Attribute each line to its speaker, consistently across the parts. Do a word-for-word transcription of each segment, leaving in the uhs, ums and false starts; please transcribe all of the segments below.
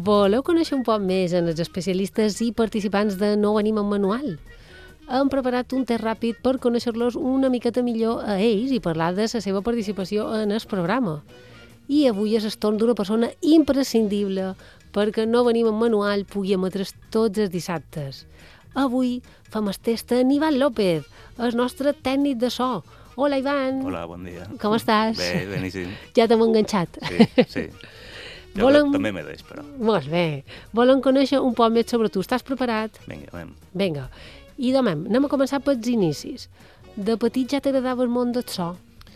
Speaker 1: Voleu conèixer un poc més en els especialistes i participants de No Venim amb Manual? Hem preparat un test ràpid per conèixer-los una miqueta millor a ells i parlar de la seva participació en el programa. I avui és el torn d'una persona imprescindible perquè No Venim amb Manual pugui emetre's tots els dissabtes. Avui fem el test a Ivan López, el nostre tècnic de so. Hola, Ivan.
Speaker 2: Hola, bon dia.
Speaker 1: Com estàs?
Speaker 2: Bé, beníssim.
Speaker 1: Ja t'hem enganxat.
Speaker 2: Sí, sí. Jo
Speaker 1: Volem...
Speaker 2: també m'he deix, però.
Speaker 1: Molt bé. Volem conèixer un poc més sobre tu. Estàs preparat?
Speaker 2: Vinga, anem.
Speaker 1: Vinga. I demem, anem a començar pels inicis. De petit ja t'agradava el món del so?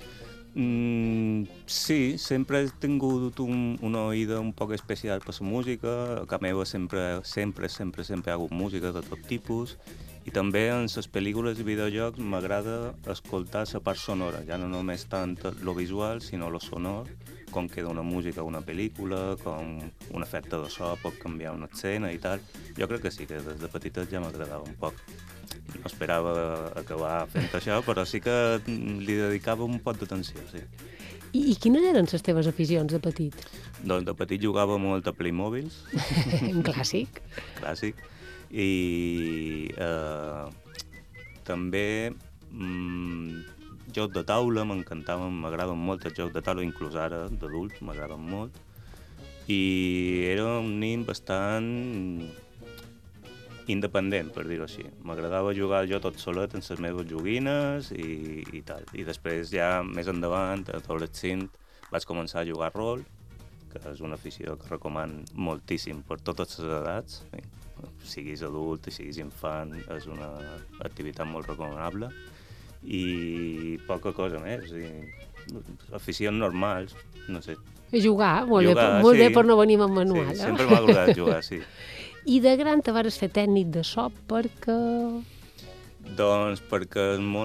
Speaker 2: Mm, sí, sempre he tingut un, una oïda un poc especial per la música. A casa meva sempre, sempre, sempre, sempre hi ha hagut música de tot tipus. I també en les pel·lícules i videojocs m'agrada escoltar la part sonora, ja no només tant lo visual, sinó lo sonor, com queda una música o una pel·lícula, com un efecte de so pot canviar una escena i tal. Jo crec que sí, que des de petitet ja m'agradava un poc. No esperava acabar fent això, però sí que li dedicava un poc d'atenció, sí.
Speaker 1: I, I quines eren les teves aficions de petit?
Speaker 2: Doncs de petit jugava molt a Playmobils.
Speaker 1: Un clàssic.
Speaker 2: Clàssic. I eh, també mm, jocs de taula m'encantaven, m'agraden molt els jocs de taula, inclús ara d'adult m'agraden molt. I era un nen bastant independent, per dir-ho així. M'agradava jugar jo tot solet en les meves joguines i, i tal. I després ja més endavant, a adolescent, vaig començar a jugar rol, que és una afició que recoman moltíssim per totes les edats. Siguis adult i siguis infant, és una activitat molt recomanable. I poca cosa més. I aficions normals, no sé.
Speaker 1: Jugar, molt,
Speaker 2: jugar,
Speaker 1: bé, molt
Speaker 2: sí.
Speaker 1: bé per No Venim amb Manual.
Speaker 2: Sí,
Speaker 1: eh?
Speaker 2: sempre m'ha agradat jugar, sí.
Speaker 1: I de gran te vares fer tècnic de so perquè...
Speaker 2: Doncs perquè el món